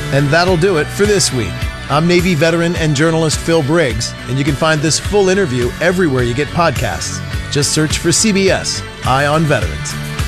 And that'll do it for this week. I'm Navy veteran and journalist Phil Briggs, and you can find this full interview everywhere you get podcasts. Just search for CBS, Eye on Veterans.